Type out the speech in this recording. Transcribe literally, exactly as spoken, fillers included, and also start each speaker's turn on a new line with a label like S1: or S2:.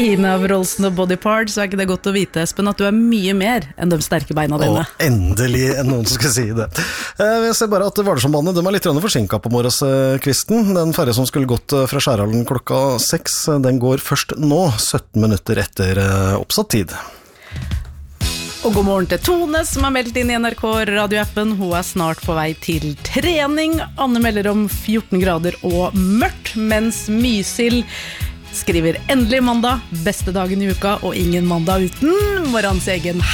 S1: ene av rollsene body parts, så er ikke det godt å vite, Espen, at du er mye mer enn de sterke beina dine.
S2: Å, endelig noen som skal si det. Jeg ser bare at Vardøsundbanen, de er litt forsinket på morgenskvisten. Den ferje som skulle gått fra Skjærhallen klokka seks, den går først nå, sytten minutter etter oppsatt tid.
S1: Og god morgen til Tone, som har meldt inn i N R K radioappen. Hun er snart på vei til trening. Anne melder om fjorten grader og mørkt, mens Mysil skriver endelig mandag, beste dagen i uka, og ingen mandag uten morgens egen